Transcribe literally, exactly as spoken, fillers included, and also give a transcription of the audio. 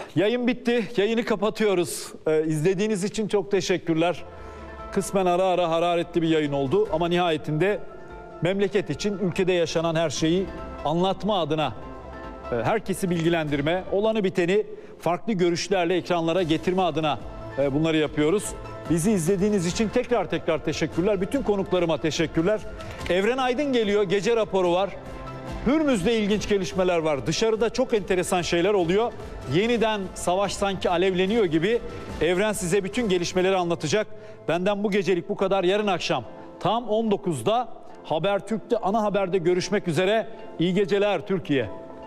Yayın bitti. Yayını kapatıyoruz. Ee, izlediğiniz için çok teşekkürler. Kısmen ara ara hararetli bir yayın oldu ama nihayetinde memleket için ülkede yaşanan her şeyi anlatma adına, e, herkesi bilgilendirme, olanı biteni farklı görüşlerle ekranlara getirme adına e, bunları yapıyoruz. Bizi izlediğiniz için tekrar tekrar teşekkürler. Bütün konuklarıma teşekkürler. Evren Aydın geliyor. Gece raporu var. Hürmüz'de ilginç gelişmeler var. Dışarıda çok enteresan şeyler oluyor. Yeniden savaş sanki alevleniyor gibi. Evren size bütün gelişmeleri anlatacak. Benden bu gecelik bu kadar. Yarın akşam tam on dokuzda Habertürk'te ana haberde görüşmek üzere. İyi geceler Türkiye.